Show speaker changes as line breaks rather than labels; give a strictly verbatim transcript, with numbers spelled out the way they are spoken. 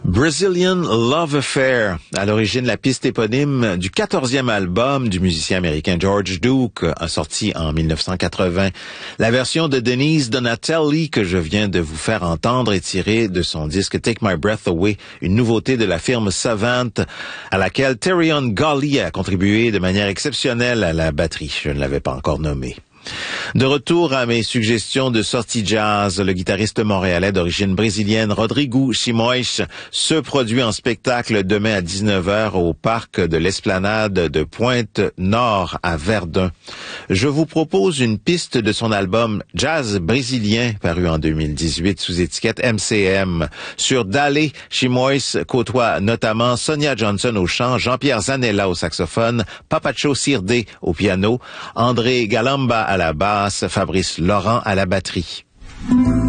Brazilian Love Affair, à l'origine la piste éponyme du quatorzième album du musicien américain George Duke, sorti en mille neuf cent quatre-vingts. La version de Denise Donatelli que je viens de vous faire entendre est tirée de son disque Take My Breath Away, une nouveauté de la firme Savant, à laquelle Terrion Golly a contribué de manière exceptionnelle à la batterie. Je ne l'avais pas encore nommé. De retour à mes suggestions de sortie jazz, le guitariste montréalais d'origine brésilienne Rodrigo Chimoich se produit en spectacle demain à dix-neuf heures au parc de l'Esplanade de Pointe-Nord à Verdun. Je vous propose une piste de son album Jazz brésilien paru en deux mille dix-huit sous étiquette M C M. Sur Dale, Chimoich côtoie notamment Sonia Johnson au chant, Jean-Pierre Zanella au saxophone, Papacho Sirde au piano, André Galamba à la basse, Fabrice Laurent à la batterie.